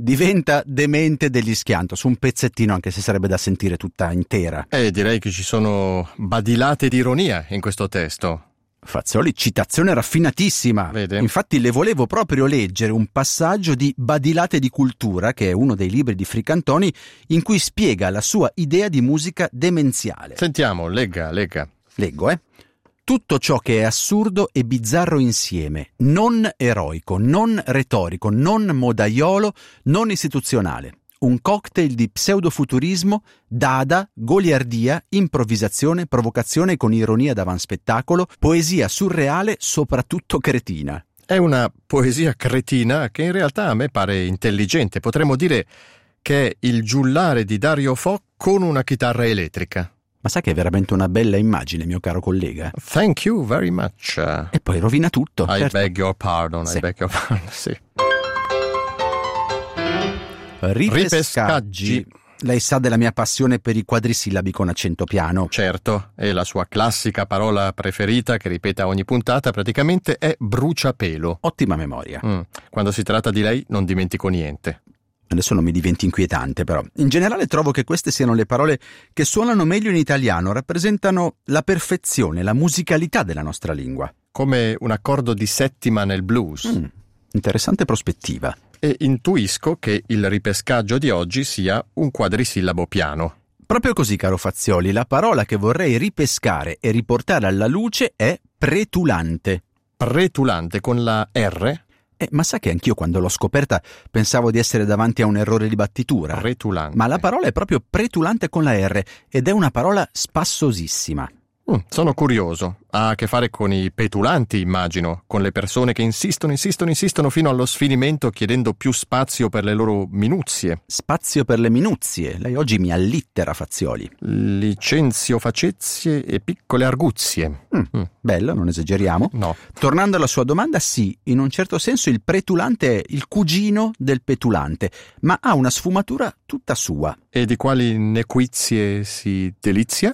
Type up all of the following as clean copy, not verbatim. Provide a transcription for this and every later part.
diventa demente degli Schianto, su un pezzettino, anche se sarebbe da sentire tutta intera. Direi che ci sono badilate di ironia in questo testo. Fazioli, citazione raffinatissima. Vede? Infatti le volevo proprio leggere un passaggio di Badilate di cultura, che è uno dei libri di Fricantoni, in cui spiega la sua idea di musica demenziale. Sentiamo, legga. Leggo, Tutto ciò che è assurdo e bizzarro insieme, non eroico, non retorico, non modaiolo, non istituzionale. Un cocktail di pseudofuturismo, dada, goliardia, improvvisazione, provocazione con ironia d'avanspettacolo, poesia surreale, soprattutto cretina. È una poesia cretina che in realtà a me pare intelligente. Potremmo dire che è il giullare di Dario Fo con una chitarra elettrica. Ma sai che è veramente una bella immagine, mio caro collega? Thank you very much. E poi rovina tutto. I certo. beg your pardon, Sì. sì. Ripescaggi. Lei sa della mia passione per i quadrisillabi con accento piano. Certo, e la sua classica parola preferita che ripete a ogni puntata praticamente è bruciapelo. Ottima memoria. Quando si tratta di lei non dimentico niente. Adesso non mi diventi inquietante, però. In generale trovo che queste siano le parole che suonano meglio in italiano, rappresentano la perfezione, la musicalità della nostra lingua. Come un accordo di settima nel blues. Interessante prospettiva. E intuisco che il ripescaggio di oggi sia un quadrisillabo piano. Proprio così, caro Fazioli, la parola che vorrei ripescare e riportare alla luce è pretulante. Pretulante con la R? Ma sa che anch'io quando l'ho scoperta pensavo di essere davanti a un errore di battitura. Pretulante. Ma la parola è proprio pretulante con la R ed è una parola spassosissima. Sono curioso. Ha a che fare con i petulanti, immagino, con le persone che insistono fino allo sfinimento chiedendo più spazio per le loro minuzie. Spazio per le minuzie. Lei oggi mi allittera, Fazioli. Licenzio facezie e piccole arguzie. Bello, non esageriamo. No. Tornando alla sua domanda, sì, in un certo senso il pretulante è il cugino del petulante, ma ha una sfumatura tutta sua. E di quali nequizie si delizia?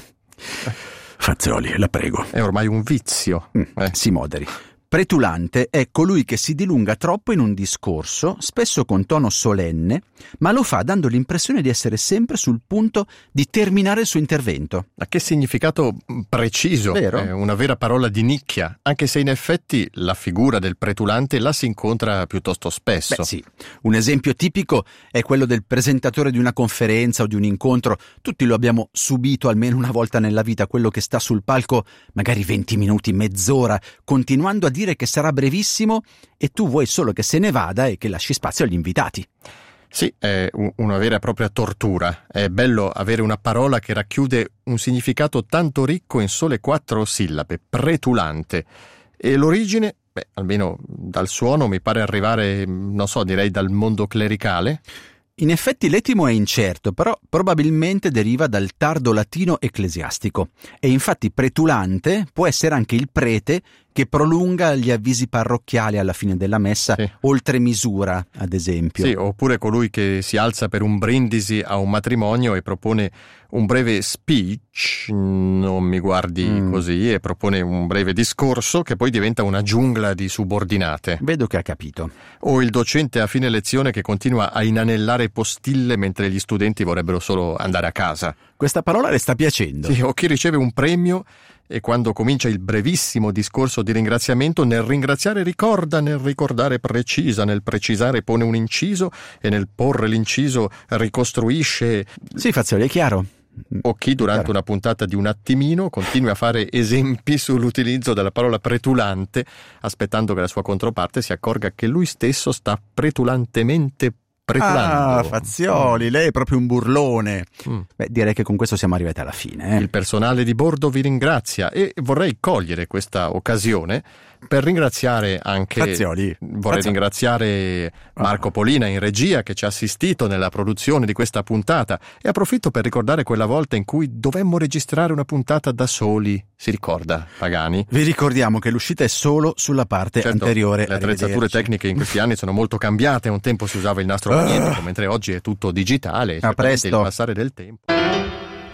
Fazioli, la prego. È ormai un vizio. Si moderi. Pretulante è colui che si dilunga troppo in un discorso, spesso con tono solenne, ma lo fa dando l'impressione di essere sempre sul punto di terminare il suo intervento. Ma che significato preciso! Vero? È una vera parola di nicchia, anche se in effetti la figura del pretulante la si incontra piuttosto spesso. Beh sì, un esempio tipico è quello del presentatore di una conferenza o di un incontro. Tutti lo abbiamo subito almeno una volta nella vita, quello che sta sul palco magari 20 minuti, mezz'ora, continuando a dire che sarà brevissimo e tu vuoi solo che se ne vada e che lasci spazio agli invitati. Sì, è una vera e propria tortura. È bello avere una parola che racchiude un significato tanto ricco in sole 4 sillabe, pretulante. E l'origine, almeno dal suono, mi pare arrivare, non so, direi dal mondo clericale. In effetti l'etimo è incerto, però probabilmente deriva dal tardo latino ecclesiastico. E infatti pretulante può essere anche il prete che prolunga gli avvisi parrocchiali alla fine della messa, sì, oltre misura, ad esempio. Sì, oppure colui che si alza per un brindisi a un matrimonio e propone un breve speech, non mi guardi così, e propone un breve discorso che poi diventa una giungla di subordinate. Vedo che ha capito. O il docente a fine lezione che continua a inanellare postille mentre gli studenti vorrebbero solo andare a casa. Questa parola le sta piacendo. Sì, o chi riceve un premio e quando comincia il brevissimo discorso di ringraziamento, nel ringraziare ricorda, nel ricordare precisa, nel precisare pone un inciso e nel porre l'inciso ricostruisce. Sì, Fazioli, è chiaro. O chi durante una puntata di Un attimino continui a fare esempi sull'utilizzo della parola pretulante, aspettando che la sua controparte si accorga che lui stesso sta pretulantemente pretulando. Ah, Fazioli, lei è proprio un burlone. Beh, direi che con questo siamo arrivati alla fine. Il personale di bordo vi ringrazia e vorrei cogliere questa occasione per ringraziare anche Fazioli. Vorrei ringraziare Marco Polina in regia che ci ha assistito nella produzione di questa puntata e approfitto per ricordare quella volta in cui dovemmo registrare una puntata da soli. Si ricorda, Pagani? Vi ricordiamo che l'uscita è solo sulla parte anteriore. Le attrezzature tecniche in questi anni sono molto cambiate. Un tempo si usava il nastro magnetico, mentre oggi è tutto digitale. A presto. Il passare del tempo.